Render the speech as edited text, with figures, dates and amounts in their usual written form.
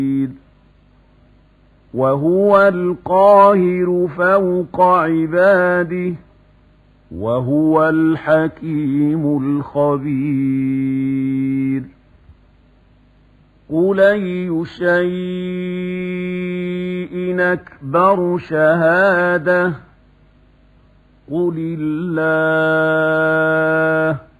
وهو القاهر فوق عباده وهو الحكيم الخبير قل أي شيء أكبر شهادة قل الله